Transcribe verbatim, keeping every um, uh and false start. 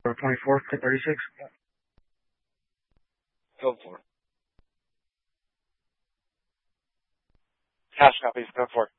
twenty-four, thirty-six. Go for it. Cash copies, go for it.